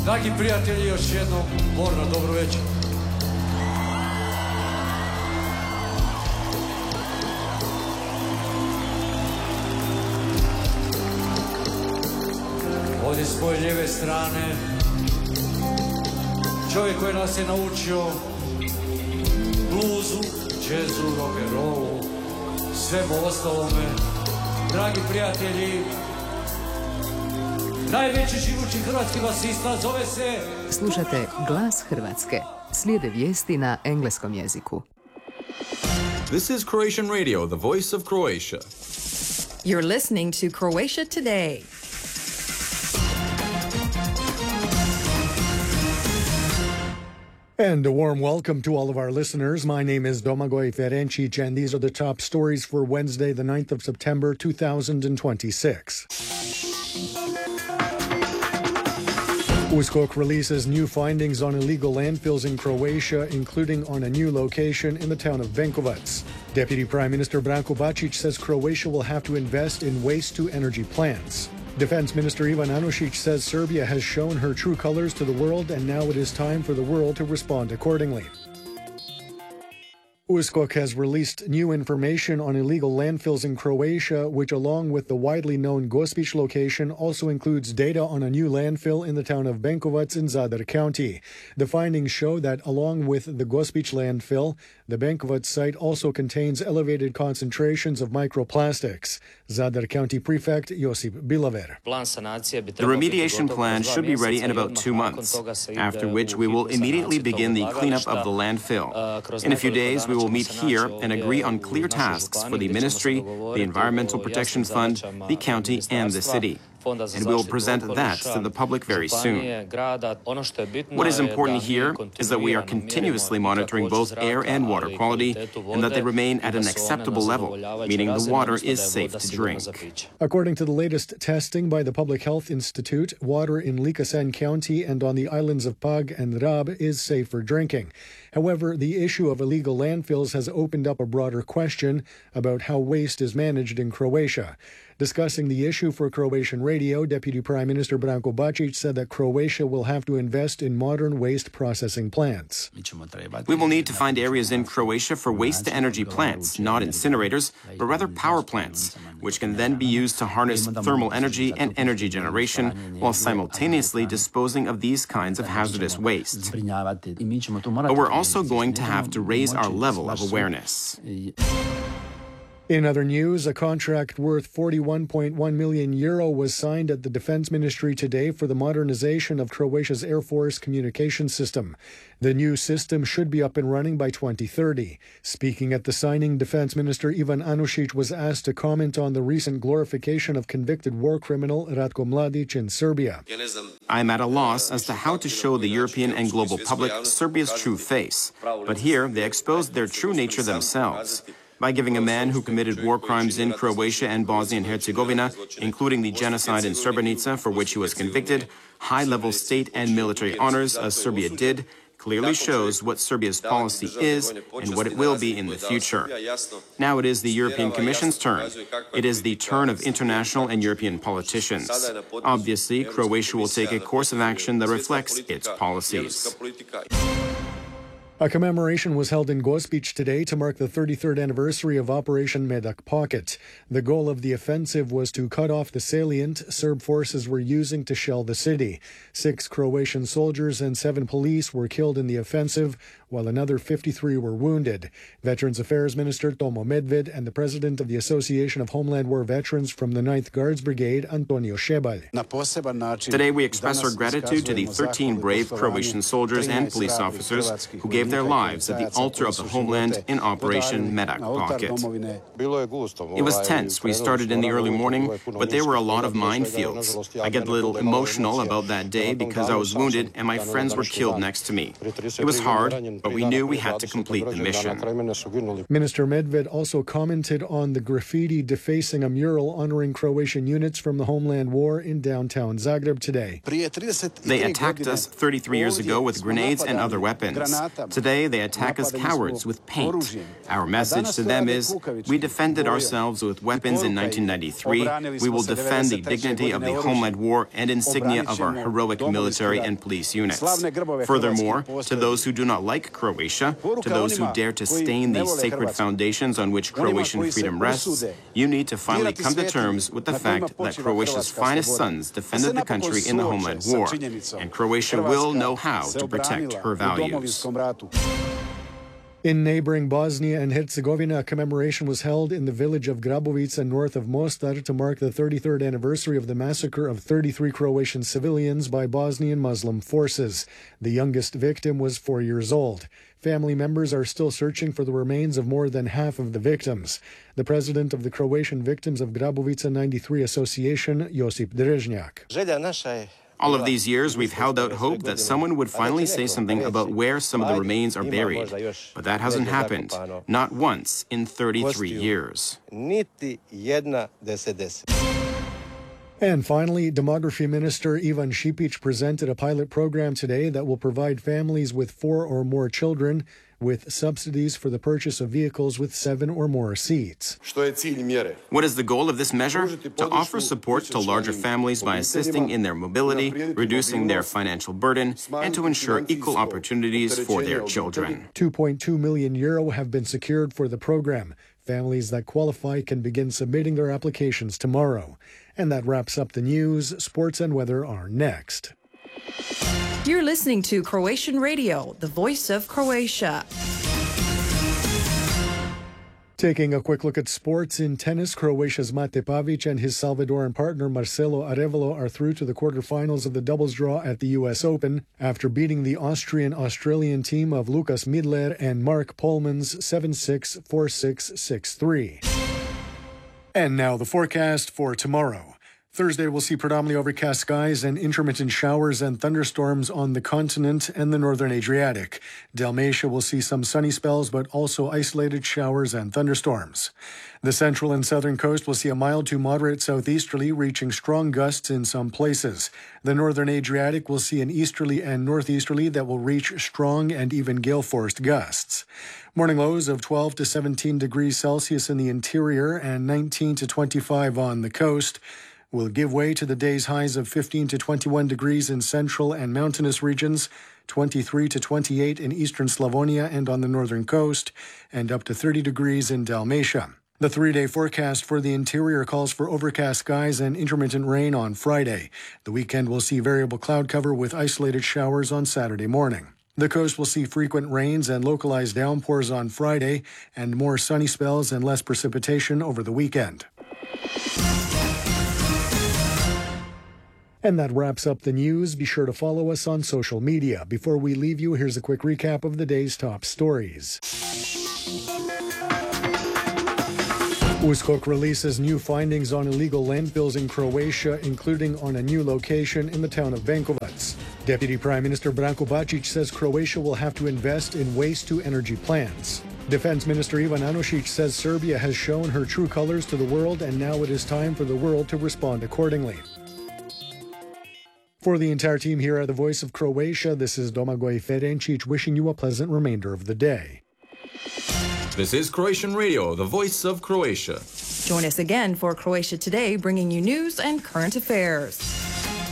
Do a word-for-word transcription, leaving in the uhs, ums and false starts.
Dragi prijatelji, još jednom borno dobro večer. Ovdje s moje lijeve strane čovjek koji nas je naučio bluzu, džezu, rock'n'rollu, svemu ostalome. Dragi prijatelji, najveći živući hrvatski basista zove se... Slušate Glas Hrvatske. Slijede vijesti na engleskom jeziku. This is Croatian Radio, the voice of Croatia. You're listening to Croatia Today. And a warm welcome to all of our listeners. My name is Domagoj Ferencic, and these are the top stories for Wednesday, the ninth of September, two thousand twenty-six. U S K O K releases new findings on illegal landfills in Croatia, including on a new location in the town of Benkovac. Deputy Prime Minister Branko Bačić says Croatia will have to invest in waste-to-energy plants. Defense Minister Ivan Anušić says Serbia has shown her true colors to the world, and now it is time for the world to respond accordingly. U S K O K has released new information on illegal landfills in Croatia, which, along with the widely known Gospić location, also includes data on a new landfill in the town of Benkovac in Zadar County. The findings show that, along with the Gospić landfill, the Benkovac site also contains elevated concentrations of microplastics. Zadar County Prefect Josip Bilaver. The remediation plan should be ready in about two months, after which we will immediately begin the cleanup of the landfill. In a few days, we will meet here and agree on clear tasks for the Ministry, the Environmental Protection Fund, the county, and the city. And we will present that to the public very soon. What is important here is that we are continuously monitoring both air and water quality, and that they remain at an acceptable level, meaning the water is safe to drink. According to the latest testing by the Public Health Institute, water in Likasen County and on the islands of Pag and Rab is safe for drinking. However, the issue of illegal landfills has opened up a broader question about how waste is managed in Croatia. Discussing the issue for Croatian radio, Deputy Prime Minister Branko Bačić said that Croatia will have to invest in modern waste processing plants. We will need to find areas in Croatia for waste-to-energy plants, not incinerators, but rather power plants, which can then be used to harness thermal energy and energy generation while simultaneously disposing of these kinds of hazardous waste. But we're also going to have to raise our level of awareness. In other news, a contract worth forty-one point one million euro was signed at the Defense Ministry today for the modernization of Croatia's Air Force communication system. The new system should be up and running by twenty thirty. Speaking at the signing, Defense Minister Ivan Anušić was asked to comment on the recent glorification of convicted war criminal Ratko Mladić in Serbia. I'm at a loss as to how to show the European and global public Serbia's true face. But here, they exposed their true nature themselves, by giving a man who committed war crimes in Croatia and Bosnia and Herzegovina, including the genocide in Srebrenica, for which he was convicted, high-level state and military honors, as Serbia did, clearly shows what Serbia's policy is and what it will be in the future. Now it is the European Commission's turn. It is the turn of international and European politicians. Obviously, Croatia will take a course of action that reflects its policies. A commemoration was held in Gospić today to mark the thirty-third anniversary of Operation Medak Pocket. The goal of the offensive was to cut off the salient Serb forces were using to shell the city. Six Croatian soldiers and seven police were killed in the offensive, while another fifty-three were wounded. Veterans Affairs Minister Tomo Medved and the President of the Association of Homeland War Veterans from the ninth Guards Brigade, Antonio Šebalj. Today we express our gratitude to the thirteen brave Croatian soldiers and police officers who gave their lives at the altar of the homeland in Operation Medak Pocket. It was tense. We started in the early morning, but there were a lot of minefields. I get a little emotional about that day because I was wounded and my friends were killed next to me. It was hard, but we knew we had to complete the mission. Minister Medved also commented on the graffiti defacing a mural honoring Croatian units from the Homeland War in downtown Zagreb today. They attacked us thirty-three years ago with grenades and other weapons. Today, they attack us cowards with paint. Our message to them is, we defended ourselves with weapons in nineteen ninety-three. We will defend the dignity of the homeland war and insignia of our heroic military and police units. Furthermore, to those who do not like Croatia, to those who dare to stain the sacred foundations on which Croatian freedom rests, you need to finally come to terms with the fact that Croatia's finest sons defended the country in the homeland war, and Croatia will know how to protect her values. In neighboring Bosnia and Herzegovina, a commemoration was held in the village of Grabovica north of Mostar to mark the thirty-third anniversary of the massacre of thirty-three Croatian civilians by Bosnian Muslim forces. The youngest victim was four years old. Family members are still searching for the remains of more than half of the victims. The president of the Croatian Victims of Grabovica ninety-three Association, Josip Drežnjak. All of these years, we've held out hope that someone would finally say something about where some of the remains are buried. But that hasn't happened, not once in thirty-three years. And finally, Demography Minister Ivan Šipić presented a pilot program today that will provide families with four or more children with subsidies for the purchase of vehicles with seven or more seats. What is the goal of this measure? To offer support to larger families by assisting in their mobility, reducing their financial burden, and to ensure equal opportunities for their children. two point two million euro have been secured for the program. Families that qualify can begin submitting their applications tomorrow. And that wraps up the news. Sports and weather are next. You're listening to Croatian Radio, the voice of Croatia. Taking a quick look at sports in tennis, Croatia's Mate Pavic and his Salvadoran partner Marcelo Arevalo are through to the quarterfinals of the doubles draw at the U S Open after beating the Austrian-Australian team of Lukas Midler and Mark Polmans seven six, four six, six three. And now the forecast for tomorrow. Thursday will see predominantly overcast skies and intermittent showers and thunderstorms on the continent and the northern Adriatic. Dalmatia will see some sunny spells, but also isolated showers and thunderstorms. The central and southern coast will see a mild to moderate southeasterly, reaching strong gusts in some places. The northern Adriatic will see an easterly and northeasterly that will reach strong and even gale-force gusts. Morning lows of twelve to seventeen degrees Celsius in the interior and nineteen to twenty-five on the coast will give way to the day's highs of fifteen to twenty-one degrees in central and mountainous regions, twenty-three to twenty-eight in eastern Slavonia and on the northern coast, and up to thirty degrees in Dalmatia. The three-day forecast for the interior calls for overcast skies and intermittent rain on Friday. The weekend will see variable cloud cover with isolated showers on Saturday morning. The coast will see frequent rains and localized downpours on Friday, and more sunny spells and less precipitation over the weekend. And that wraps up the news. Be sure to follow us on social media. Before we leave you, here's a quick recap of the day's top stories. U S K O K releases new findings on illegal landfills in Croatia, including on a new location in the town of Benkovac. Deputy Prime Minister Branko Bačić says Croatia will have to invest in waste-to-energy plants. Defense Minister Ivan Anušić says Serbia has shown her true colors to the world, and now it is time for the world to respond accordingly. For the entire team here at the Voice of Croatia, this is Domagoj Ferencic wishing you a pleasant remainder of the day. This is Croatian Radio, the voice of Croatia. Join us again for Croatia Today, bringing you news and current affairs.